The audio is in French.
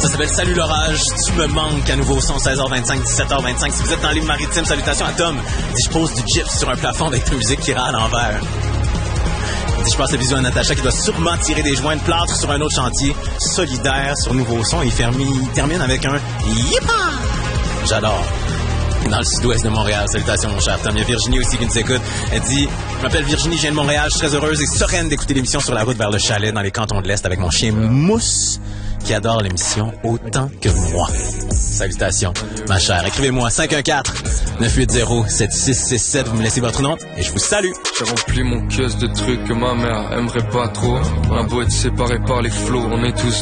s'appelle Salut l'orage, tu me manques à nouveau son 16h25, 17h25. Si vous êtes dans l'île maritime, salutations à Tom. Il dit je pose du gyps sur un plafond avec la musique qui ira à l'envers. Il dit je passe le bisou à Natacha qui doit sûrement tirer des joints de plâtre sur un autre chantier solidaire sur Nouveau Son. Il termine avec un Yipa! J'adore. Dans le sud-ouest de Montréal. Salutations, mon cher Tom. Il y a Virginie aussi qui nous écoute. Elle dit je m'appelle Virginie, je viens de Montréal. Je suis très heureuse et sereine d'écouter l'émission sur la route vers le chalet dans les cantons de l'Est avec mon chien Mousse qui adore l'émission autant que moi. Salutations, ma chère. Écrivez-moi 514-980-7667. Vous me laissez votre nom et je vous salue. J'ai rempli mon kiosque de trucs que ma mère aimerait pas trop. On a beau être séparés par les flots, on est tous